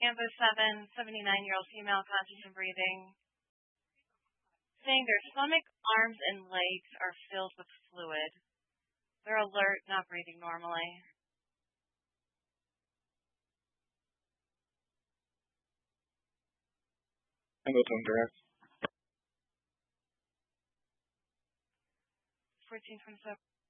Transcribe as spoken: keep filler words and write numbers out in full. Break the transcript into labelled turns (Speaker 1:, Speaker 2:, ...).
Speaker 1: Amber seven, seventy-nine-year-old female, conscious and breathing, saying their stomach, arms, and legs are filled with fluid. They're alert, not breathing normally.
Speaker 2: Hamilton direct.
Speaker 1: fourteen twenty-seven.